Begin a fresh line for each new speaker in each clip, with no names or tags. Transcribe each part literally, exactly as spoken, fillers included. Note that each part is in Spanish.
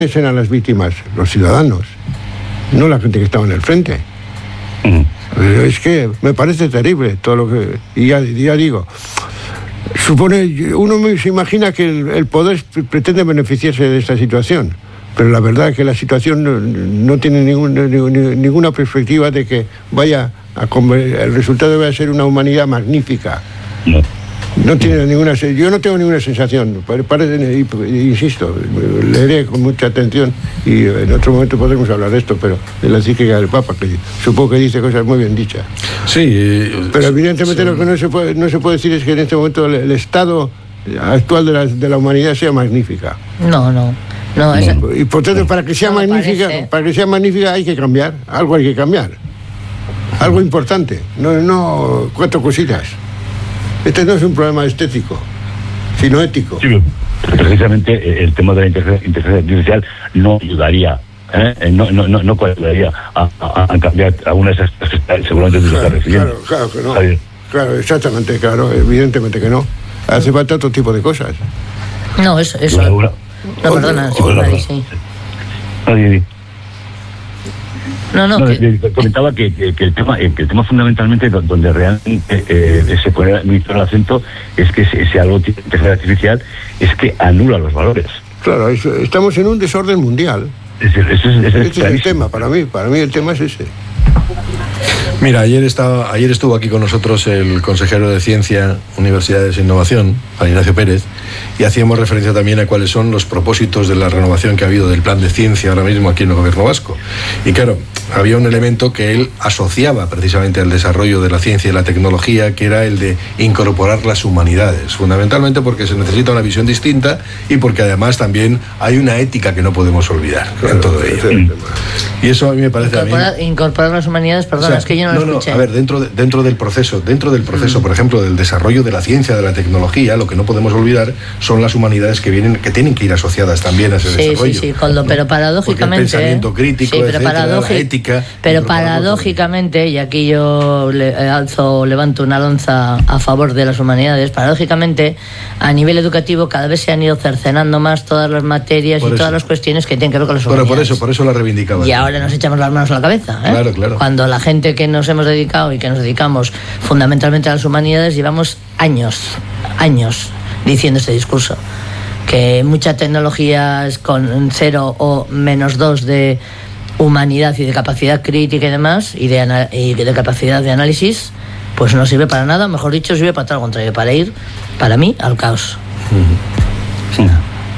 eran las víctimas? Los ciudadanos, no la gente que estaba en el frente. Mm. Es que me parece terrible todo lo que... Y ya, ya digo, supone, uno se imagina que el, el poder pretende beneficiarse de esta situación, pero la verdad es que la situación no, no tiene ningún, ni, ninguna perspectiva de que vaya a conver... el resultado vaya a ser una humanidad magnífica. No. No tiene ninguna, yo no tengo ninguna sensación, parece, insisto, leeré con mucha atención y en otro momento podremos hablar de esto, pero de la encíclica del Papa, que supongo que dice cosas muy bien dichas.
Sí.
Pero evidentemente sí. Lo que no se puede, no se puede decir es que en este momento el, el estado actual de la, de la humanidad sea magnífica.
No, no. No, esa...
Y por tanto, para que sea
no
magnífica,
parece.
para que sea magnífica hay que cambiar, algo hay que cambiar, algo importante, no, no cuatro cositas. Este no es un problema estético, sino ético. Sí,
precisamente el tema de la inteligencia artificial no ayudaría, ¿eh? no, no, no, no ayudaría a, a, a cambiar algunas de esas cosas, seguramente se está refiriendo.
Claro, claro que no. Claro, exactamente, claro, evidentemente que no. Hace falta otro tipo de cosas.
No, eso, eso. No, no perdona, sí, nadie, sí.
Nadie.
No, no,
no
que...
comentaba que, que, que, el tema, que el tema fundamentalmente donde realmente eh, se pone mucho el acento es que si, si algo tiene inteligencia artificial es que anula los valores.
Claro, eso, estamos en un desorden mundial.
Ese, ese, ese, ese
ese es el tema, para mí, para mí el tema es ese.
Mira, ayer, estaba, ayer estuvo aquí con nosotros el consejero de Ciencia, Universidades e Innovación, Juan Ignacio Pérez, y hacíamos referencia también a cuáles son los propósitos de la renovación que ha habido del plan de ciencia ahora mismo aquí en el gobierno vasco. Y claro, había un elemento que él asociaba precisamente al desarrollo de la ciencia y la tecnología, que era el de incorporar las humanidades, fundamentalmente porque se necesita una visión distinta y porque además también hay una ética que no podemos olvidar, claro, en todo ello. Sí. Y eso a mí me parece
incorporar,
a mí...
incorporar las humanidades, perdón, o sea, es que yo no,
no
lo
no,
escuché.
A ver, dentro, de, dentro del proceso, dentro del proceso, mm. por ejemplo, del desarrollo de la ciencia, de la tecnología, lo que no podemos olvidar son las humanidades que vienen, que tienen que ir asociadas también a ese
sí,
desarrollo.
Sí, sí, Coldo, pero paradójicamente...
Porque el pensamiento crítico,
sí, pero
etcétera, la ética...
Pero paradójicamente, y aquí yo le, alzo, levanto una lanza a favor de las humanidades, paradójicamente, a nivel educativo cada vez se han ido cercenando más todas las materias por y eso. todas las cuestiones que tienen que ver con las humanidades.
Pero por eso, por eso la reivindicaba.
Y ahora nos echamos las manos a la cabeza, ¿eh?
Claro, claro.
Cuando la gente que nos hemos dedicado y que nos dedicamos fundamentalmente a las humanidades llevamos años, años diciendo este discurso, que mucha tecnología es con cero o menos dos de humanidad y de capacidad crítica y demás, y de, y de capacidad de análisis, pues no sirve para nada, mejor dicho, sirve para todo lo contrario, para ir, para mí, al caos.
Uh-huh. Sí.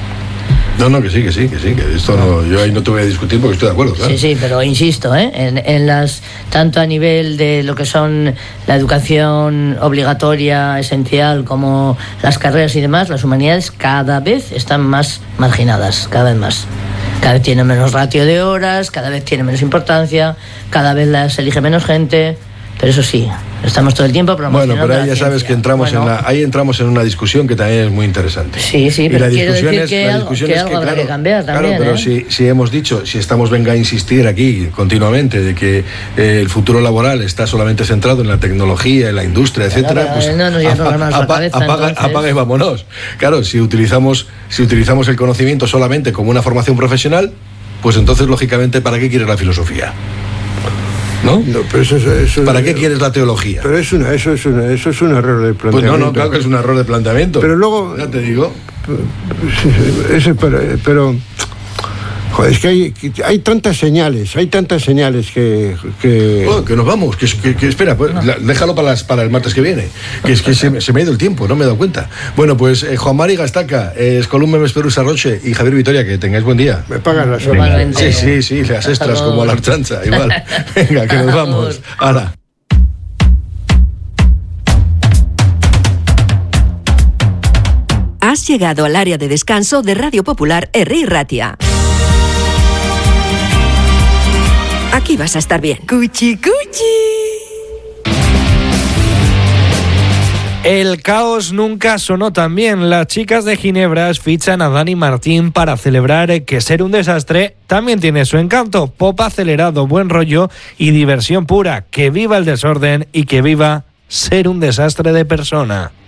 No, no, que sí, que sí, que sí, que esto no, yo ahí no te voy a discutir porque estoy de acuerdo, claro.
Sí, sí, pero insisto, ¿eh? en, en las, tanto a nivel de lo que son la educación obligatoria, esencial, como las carreras y demás, las humanidades cada vez están más marginadas, cada vez más. Cada vez tienen menos ratio de horas, cada vez tienen menos importancia, cada vez las elige menos gente, pero eso sí, estamos todo el tiempo promocionando.
Bueno, pero ahí ya
ciencia.
sabes que entramos
bueno,
en la, ahí entramos en una discusión que también es muy interesante.
Sí, sí, pero quiero decir
es,
que, algo, que, que algo habrá que cambiar también.
Claro, pero
¿eh?
si, si hemos dicho, si estamos venga a insistir aquí continuamente de que eh, el futuro laboral está solamente centrado en la tecnología, en la industria, bueno, etcétera, pues
no, no, ya apa, no apa, cabeza,
apaga, apaga y vámonos. Claro, si utilizamos, si utilizamos el conocimiento solamente como una formación profesional, pues entonces lógicamente ¿para qué quieres la filosofía? ¿No?
No, pero eso, eso,
¿Para qué quieres la teología?
Pero es una, eso, es una, eso es un error de planteamiento.
Pues no, no, claro que es un error de planteamiento.
Pero luego...
Ya te digo.
Ese, pero, pero joder, es que hay, hay tantas señales, hay tantas señales que... Que,
oh, que nos vamos, que, que, que espera, pues, no. la, déjalo para, las, para el martes que viene, que es que se, se me ha ido el tiempo, no me he dado cuenta. Bueno, pues eh, Juan Mari Gastaca, eh, Escolumbe Mesperusa Roche y Javier Vitoria, que tengáis buen día.
Me pagan las horas.
Sí, sí, sí, las extras como a la chancha, igual. Venga, que nos vamos. Ahora.
Has llegado al área de descanso de Radio Popular Herri Ratia. Aquí vas a estar bien. Cuchi, cuchi.
El caos nunca sonó tan bien. Las chicas de Ginebras fichan a Dani Martín para celebrar que ser un desastre también tiene su encanto. Pop acelerado, buen rollo y diversión pura. Que viva el desorden y que viva ser un desastre de persona.